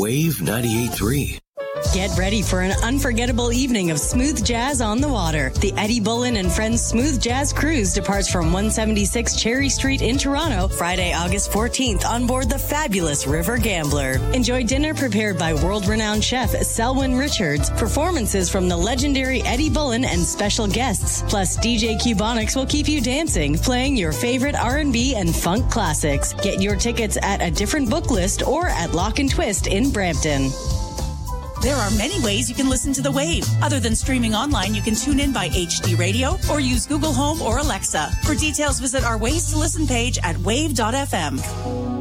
Wave 98.3. Get ready for an unforgettable evening of smooth jazz on the water. The Eddie Bullen and Friends Smooth Jazz Cruise departs from 176 Cherry Street in Toronto, Friday, August 14th on board the fabulous River Gambler. Enjoy dinner prepared by world-renowned chef Selwyn Richards, performances from the legendary Eddie Bullen and special guests. Plus, DJ Cubonics will keep you dancing, playing your favorite R&B and funk classics. Get your tickets at a different book list or at Lock and Twist in Brampton. There are many ways you can listen to The Wave. Other than streaming online, you can tune in by HD Radio or use Google Home or Alexa. For details, visit our Ways to Listen page at wave.fm.